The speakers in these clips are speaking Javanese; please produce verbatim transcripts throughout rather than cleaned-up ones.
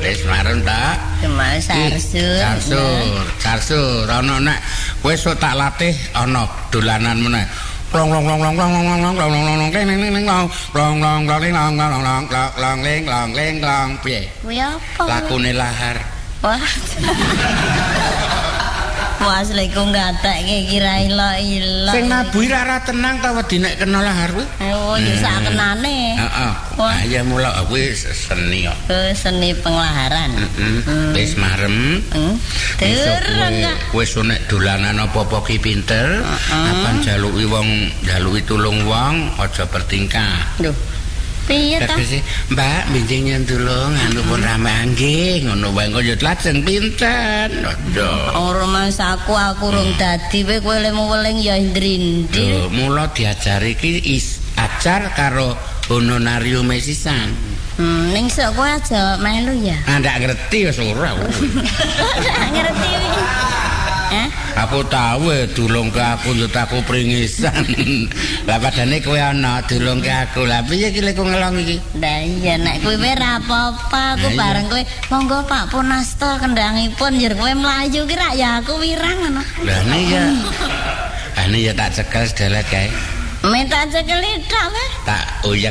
wis marem ta. Cuma sarsur. Sarsur, sarsur. Ana nek wis tak latih ana dolanan meneh. Long long long long long long long long long long long ling ling ling long long long long ling long long long long long ling long ling long piye? Kuwi apa? Lakune lahar. Wah. Mas lek ngatekke kira ilo-ilo. Sing nabuhi ra tenang ta wedi nek kena lahar kuwi? Oh, ya sak kenane. Heeh. Ah ya mula kuwi seni kok. Ke seni penglaharan. Heeh. Wis marem. Heeh. Terus wis nek dolanan apa-apa ki pinter, kapan jaluki wong, jaluki tulung wong, aja bertingkah. Lho. Piye ta? Mbak, benjing yen tulung anu pun rame nggih, ngono wae kok ya lajeng pinten. Lho. Ora mas aku aku rung dadi kowe kowe lemu weling ya ndrindil. Mula diajari ki ajar karo honorarium sisan. Hmm, ning sok kowe aja melu ya. Ah ndak ngerti wis ora. Ndak ngerti iki. Eh? Aku tahu dulung ke aku yo aku pringisan. Lah padane kowe ana dulung ke aku. Lah piye iki lek ngelong iki? Lah iya nek kowe ora apa-apa aku bareng kowe monggo Pak Punasta kendangipun yer kowe mlayu ki rak ya aku wirang ngono. Lah ne ya. Ane ya tak cekel sedelet kae. Minta cekel tok wae. Tak uyek.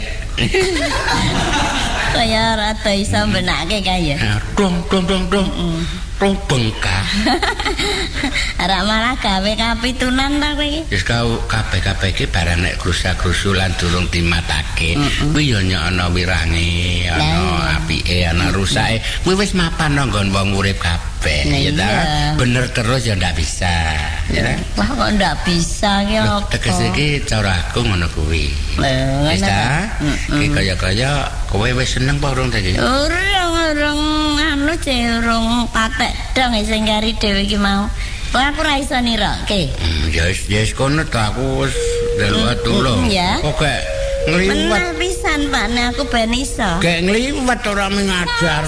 Kaya rada iso benake kae ya. Dong dong dong dong. Rong bengkah. Arek malah gawe kapitunan ta kowe iki. Wis kau kabeh-kabeh iki barang nek grusa-grusu lan durung dimatake. Kuwi yo nyok ana wirange, ana apike, ana rusake. Kuwi wis mapan nang nggon wong urip kabeh, ya ta. Bener terus ya ndak bisa. Ya. Wah kok ndak bisa ki opo? Tegese iki cara aku ngono kuwi. Wis ta. Iki kaya-kaya kowe wis seneng apa urung ta iki? Urung urung anu cerung patek dong sing kari dhewe iki mau. Kok aku ra iso nirokke. Ya wis ya wis kono ta aku wis delok tulung. Kok gak ngliwat pisan Pak nek aku ben iso. Gak ngliwat ora mengajar.